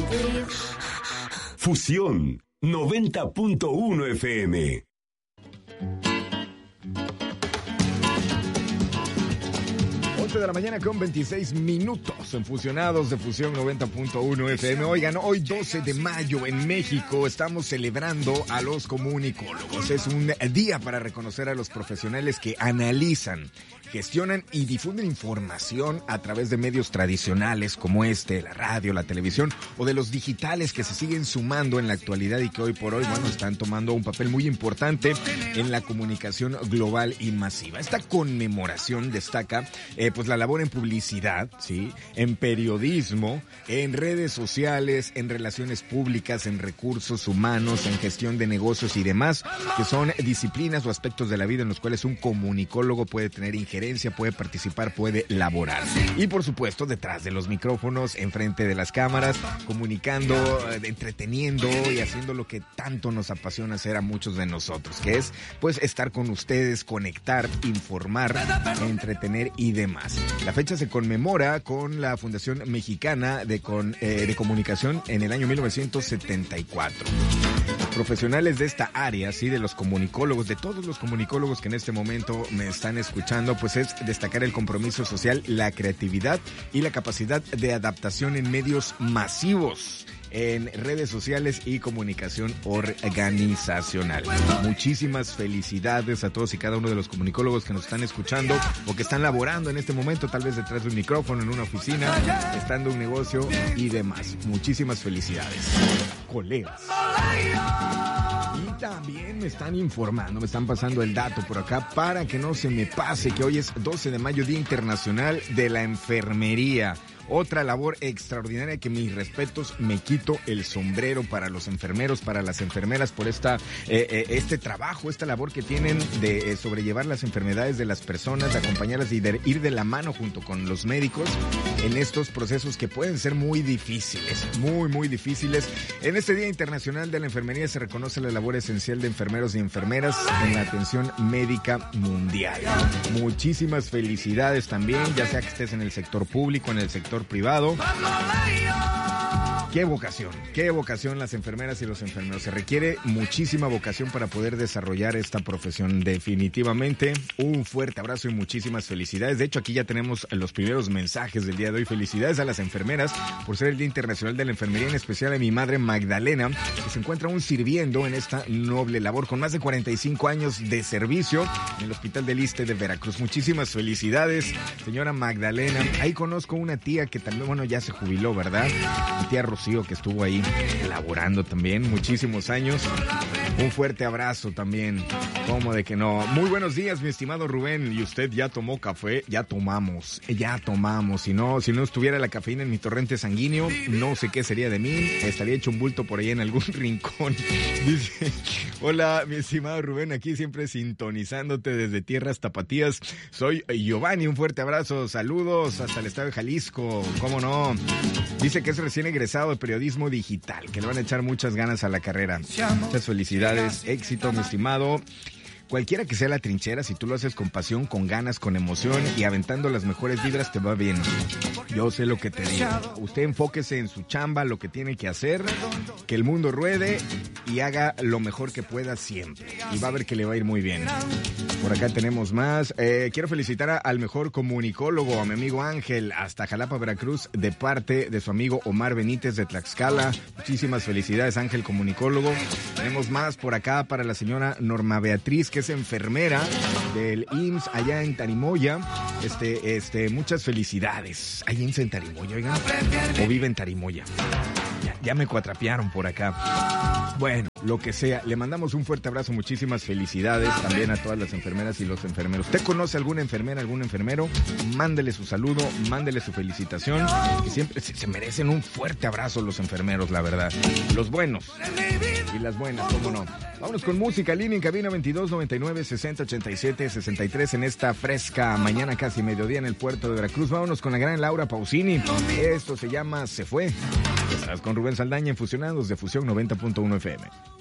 Fusión 90.1 FM. De la mañana con 26 minutos en Fusionados de Fusión 90.1 FM. Oigan, hoy 12 de mayo en México estamos celebrando a los comunicólogos. Es un día para reconocer a los profesionales que analizan, gestionan y difunden información a través de medios tradicionales como la radio, la televisión o de los digitales que se siguen sumando en la actualidad y que hoy por hoy, están tomando un papel muy importante en la comunicación global y masiva. Esta conmemoración destaca pues la labor en publicidad, ¿sí? En periodismo, en redes sociales, en relaciones públicas, en recursos humanos, en gestión de negocios y demás, que son disciplinas o aspectos de la vida en los cuales un comunicólogo puede tener injerencia, puede participar, puede laborar. Y por supuesto, detrás de los micrófonos, enfrente de las cámaras, comunicando, entreteniendo y haciendo lo que tanto nos apasiona hacer a muchos de nosotros, que es pues estar con ustedes, conectar, informar, entretener y demás. La fecha se conmemora con la Fundación Mexicana de Comunicación en el año 1974. Profesionales de esta área, sí, de los comunicólogos, de todos los comunicólogos que en este momento me están escuchando, pues es destacar el compromiso social, la creatividad y la capacidad de adaptación en medios masivos, en redes sociales y comunicación organizacional. Muchísimas felicidades a todos y cada uno de los comunicólogos que nos están escuchando o que están laborando en este momento, tal vez detrás de un micrófono, en una oficina, estando en un negocio y demás. Muchísimas felicidades, colegas. Y también me están informando, me están pasando el dato por acá para que no se me pase que hoy es 12 de mayo, Día Internacional de la Enfermería. Otra labor extraordinaria que mis respetos, me quito el sombrero para los enfermeros, para las enfermeras por este trabajo, esta labor que tienen de sobrellevar las enfermedades de las personas, de acompañarlas y de ir de la mano junto con los médicos en estos procesos que pueden ser muy difíciles, muy difíciles. En este Día Internacional de la Enfermería se reconoce la labor esencial de enfermeros y enfermeras en la atención médica mundial. Muchísimas felicidades también, ya sea que estés en el sector público, en el sector privado. Qué vocación las enfermeras y los enfermeros. Se requiere muchísima vocación para poder desarrollar esta profesión. Definitivamente, un fuerte abrazo y muchísimas felicidades. De hecho, aquí ya tenemos los primeros mensajes del día de hoy. Felicidades a las enfermeras por ser el Día Internacional de la Enfermería, en especial a mi madre Magdalena, que se encuentra aún sirviendo en esta noble labor con más de 45 años de servicio en el Hospital del Iste de Veracruz. Muchísimas felicidades, señora Magdalena. Ahí conozco una tía que también, ya se jubiló, ¿verdad? Mi tía Rocío, que estuvo ahí laborando también muchísimos años. Un fuerte abrazo también. ¿Cómo de que no? Muy buenos días, mi estimado Rubén. ¿Y usted ya tomó café? Ya tomamos. Si no estuviera la cafeína en mi torrente sanguíneo, no sé qué sería de mí. Estaría hecho un bulto por ahí en algún rincón. Dice, hola, mi estimado Rubén, aquí siempre sintonizándote desde tierras tapatías. Soy Giovanni, un fuerte abrazo. Saludos hasta el estado de Jalisco. ¿Cómo no? Dice que es recién egresado de periodismo digital, que le van a echar muchas ganas a la carrera. Muchas felicidades, éxito, mi estimado. Cualquiera que sea la trinchera, si tú lo haces con pasión, con ganas, con emoción y aventando las mejores vibras, te va bien. Yo sé lo que te digo. Usted enfóquese en su chamba, lo que tiene que hacer, que el mundo ruede y haga lo mejor que pueda siempre. Y va a ver que le va a ir muy bien. Por acá tenemos más. Quiero felicitar al mejor comunicólogo, a mi amigo Ángel, hasta Jalapa, Veracruz, de parte de su amigo Omar Benítez de Tlaxcala. Muchísimas felicidades, Ángel, comunicólogo. Tenemos más por acá para la señora Norma Beatriz, que es enfermera del IMSS allá en Tarimoya. Muchas felicidades. ¿Hay IMSS en Tarimoya, oigan? ¿O vive en Tarimoya? Ya me cuatrapearon por acá. Bueno, lo que sea, le mandamos un fuerte abrazo, muchísimas felicidades también a todas las enfermeras y los enfermeros. ¿Usted conoce alguna enfermera, algún enfermero? Mándele su saludo, mándele su felicitación, que siempre se merecen un fuerte abrazo los enfermeros, la verdad. Los buenos y las buenas, cómo no. Vámonos con música, línea en cabina 22 99 60 87 63 en esta fresca mañana, casi mediodía en el puerto de Veracruz. Vámonos con la gran Laura Pausini. Esto se llama Se Fue. Estás con Rubén Saldaña en Fusionados de Fusión 90.1 FM.